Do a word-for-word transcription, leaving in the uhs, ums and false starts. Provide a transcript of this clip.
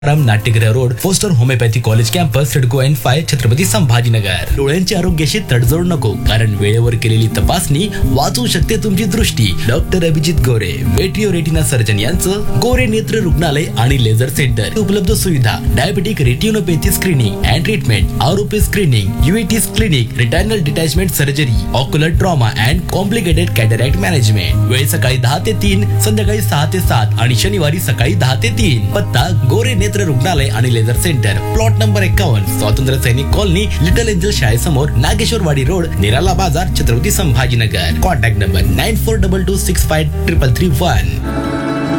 राम नाट्यगृह road, poster homeopathy college campus, CIDCO N five, Chhatrapati Sambhajinagar. डोळ्यांच्या आरोग्याशी तडजोड नको, कारण वेळेवर केलेली तपासणी वाचवू शकते तुमची दृष्टी. डॉक्टर अभिजित गोरे, मेट्रिओ रेटिना सर्जन यांचं गोरे नेत्र रुग्णालय आणि लेझर सेंटर. उपलब्ध सुविधा: diabetic retinopathy screening and treatment, आरोपी screening, युएटीस clinic, रिटायनल detachment surgery, ocular trauma and complicated cataract management. वेळ सकाळी दहा ते तीन, संध्याकाळी सहा ते सात आणि शनिवारी सकाळी दहा ते तीन. पत्ता: गोरे नेत्र रुग्णालय आणि लेझर सेंटर, प्लॉट नंबर एक्कावन्न, स्वातंत्र्य सैनिक colony, little angel शाळेसमोर, Nageshwarwadi road, निराला बाजार, Chhatrapati Sambhajinagar. Contact number nine four double two six five triple three one.